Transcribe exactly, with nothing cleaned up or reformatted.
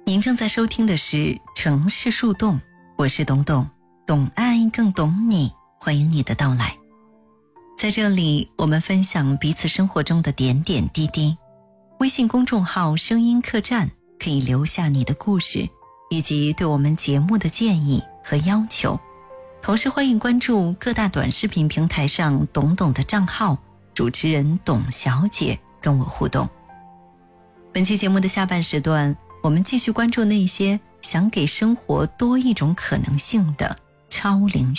您正在收听的是城市树洞，我是董董，懂爱更懂你，欢迎你的到来。在这里，我们分享彼此生活中的点点滴滴。微信公众号声音客栈可以留下你的故事，以及对我们节目的建议和要求。同时欢迎关注各大短视频平台上董董的账号，主持人董小姐跟我互动。本期节目的下半时段，我们继续关注那些想给生活多一种可能性的超龄